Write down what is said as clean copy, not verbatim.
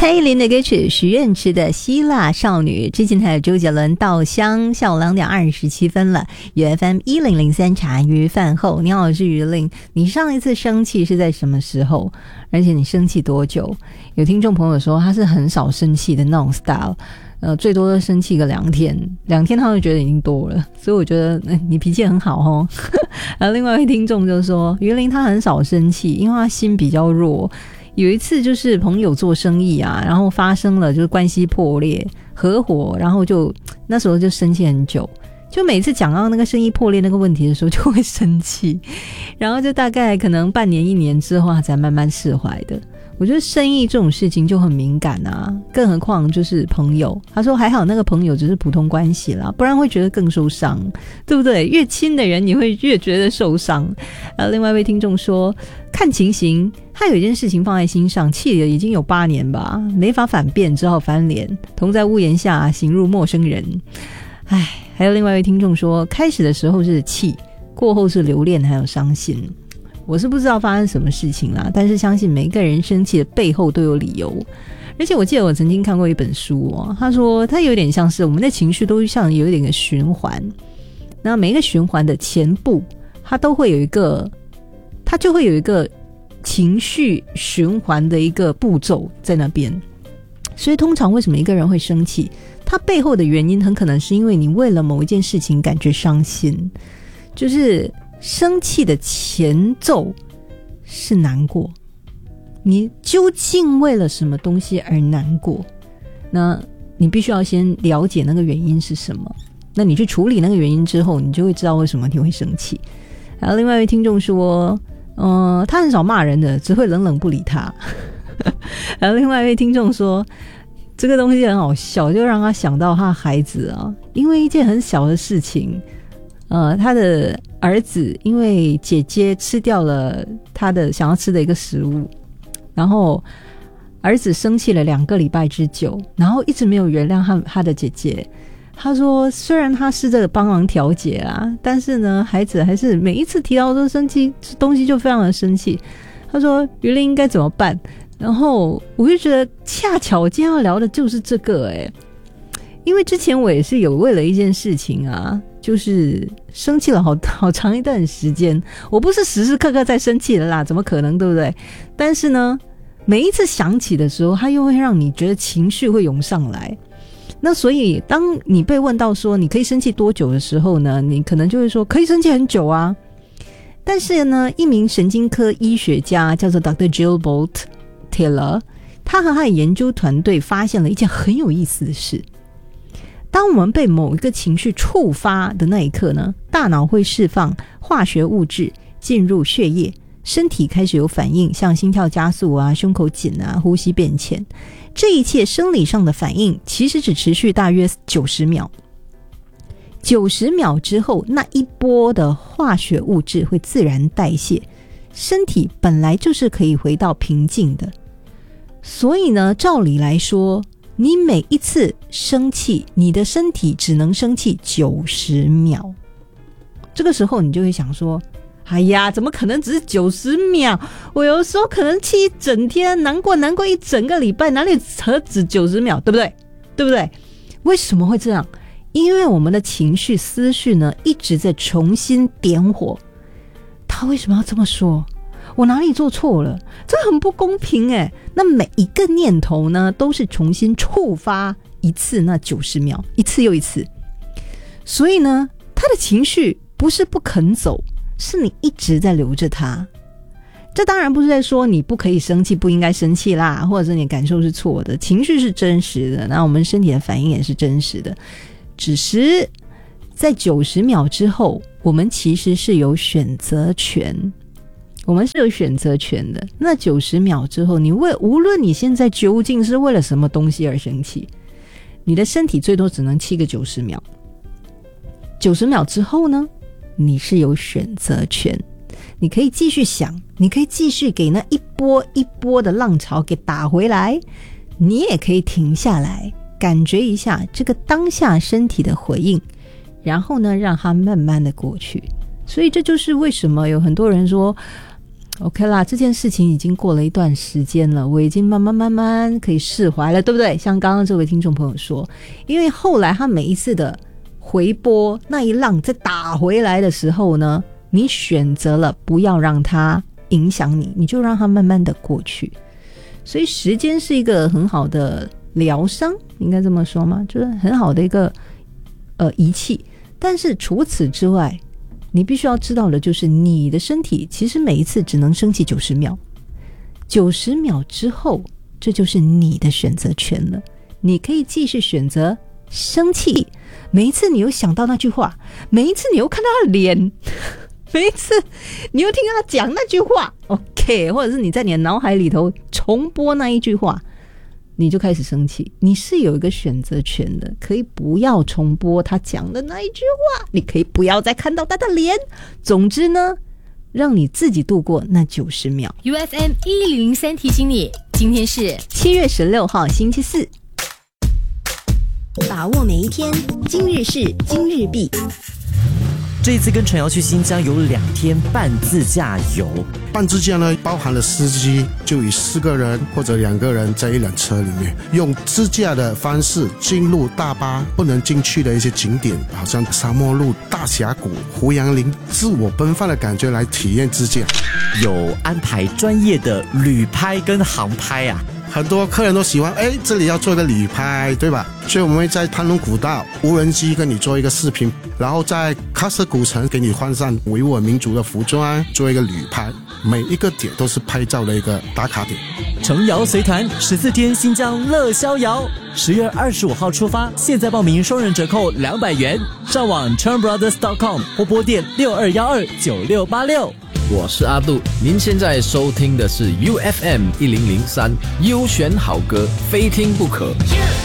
蔡依林的歌曲许愿池的希腊少女，之前还有周杰伦稻香，下午2点27分了。UFM 1003茶余饭后，你好，我是于令。你上一次生气是在什么时候？而且你生气多久？有听众朋友说他是很少生气的那种 style，最多生气个2天，2天他就觉得已经多了，所以我觉得你脾气很好哦。然后另外一位听众就说，于令他很少生气，因为他心比较弱。有一次就是朋友做生意啊，然后发生了就是关系破裂合伙，然后就那时候就生气很久，就每次讲到那个生意破裂那个问题的时候就会生气，然后就大概可能半年1年之后他才慢慢释怀的。我觉得生意这种事情就很敏感啊，更何况就是朋友。他说还好那个朋友只是普通关系啦，不然会觉得更受伤，对不对？越亲的人你会越觉得受伤。另外一位听众说，看情形他有一件事情放在心上，气了已经有8年吧，没法反辩，只好翻脸，同在屋檐下行入陌生人。还有另外一位听众说，开始的时候是气，过后是留恋还有伤心。我是不知道发生什么事情啦，但是相信每一个人生气的背后都有理由。而且我记得我曾经看过一本书哦，他说他有点像是我们的情绪都像有一点的循环，那每一个循环的前部它都会有一个，它就会有一个情绪循环的一个步骤在那边。所以通常为什么一个人会生气，它背后的原因很可能是因为你为了某一件事情感觉伤心，就是生气的前奏是难过，你究竟为了什么东西而难过，那你必须要先了解那个原因是什么，那你去处理那个原因之后，你就会知道为什么你会生气。还有另外一位听众说，他很少骂人的，只会冷冷不理他。还有另外一位听众说，这个东西很好笑，就让他想到他孩子啊，因为一件很小的事情，他的儿子因为姐姐吃掉了他的想要吃的一个食物，然后儿子生气了2个礼拜之久，然后一直没有原谅他的姐姐。他说虽然他试着帮忙调解啊，但是呢孩子还是每一次提到都生气，东西就非常的生气。他说于令应该怎么办？然后我就觉得恰巧我今天要聊的就是这个因为之前我也是有为了一件事情啊，就是生气了好长一段时间。我不是时时刻刻在生气的啦，怎么可能，对不对？但是呢每一次想起的时候，它又会让你觉得情绪会涌上来。那所以当你被问到说你可以生气多久的时候呢，你可能就会说可以生气很久啊。但是呢一名神经科医学家叫做 Dr. Gilbert Taylor， 他和他的研究团队发现了一件很有意思的事。当我们被某一个情绪触发的那一刻呢，大脑会释放化学物质进入血液，身体开始有反应，像心跳加速啊、胸口紧啊、呼吸变浅。这一切生理上的反应其实只持续大约90秒。90秒之后，那一波的化学物质会自然代谢，身体本来就是可以回到平静的。所以呢，照理来说，你每一次生气，你的身体只能生气90秒。这个时候你就会想说，哎呀，怎么可能只是90秒？我有时候可能气一整天，难过一整个礼拜，哪里何止90秒，对不对？对不对？为什么会这样？因为我们的情绪思绪呢一直在重新点火。他为什么要这么说？我哪里做错了？这很不公平那每一个念头呢都是重新触发一次，那90秒，一次又一次。所以呢他的情绪不是不肯走，是你一直在留着它。这当然不是在说你不可以生气，不应该生气啦，或者是你感受是错的，情绪是真实的，那我们身体的反应也是真实的，只是在90秒之后，我们其实是有选择权，我们是有选择权的。那90秒之后，无论你现在究竟是为了什么东西而生气，你的身体最多只能气个90秒。90秒之后呢，你是有选择权，你可以继续想，你可以继续给那一波一波的浪潮给打回来，你也可以停下来，感觉一下这个当下身体的回应，然后呢让它慢慢的过去。所以这就是为什么有很多人说 OK 啦，这件事情已经过了一段时间了，我已经慢慢可以释怀了，对不对？像刚刚这位听众朋友说，因为后来他每一次的回波那一浪再打回来的时候呢，你选择了不要让它影响你，你就让它慢慢的过去。所以时间是一个很好的疗伤，应该这么说吗？就是很好的一个仪器。但是除此之外，你必须要知道的就是你的身体其实每一次只能生气90秒，90秒之后这就是你的选择权了。你可以继续选择生气，每一次你又想到那句话，每一次你又看到他的脸，每一次你又听他讲那句话 OK， 或者是你在你的脑海里头重播那一句话，你就开始生气。你是有一个选择权的，可以不要重播他讲的那一句话，你可以不要再看到他的脸，总之呢，让你自己度过那90秒。 UFM 1003提醒你，今天是 7月16号星期四， 把握每一天，今日事今日毕。 这一次跟陈瑶去新疆有2天半自驾游。 半自驾呢，包含了司机，就以4个人或者2个人在一辆车里面，用自驾的方式进入大巴不能进去的一些景点，好像沙漠路、大峡谷、胡杨林，自我奔放的感觉来体验自驾。 有安排专业的旅拍跟航拍啊。 很多客人都喜欢，这里要做个旅拍，对吧？所以我们会在潘龙古道无人机跟你做一个视频，然后在喀什古城给你换上维吾尔民族的服装，做一个旅拍。每一个点都是拍照的一个打卡点。 程瑶随团14天新疆乐逍遥，10月25号出发，现在报名双人折扣200元，上网 turnbrothers.com 或拨电62129686。 我是阿杜，您现在收听的是 UFM 1003，优选好歌，非听不可。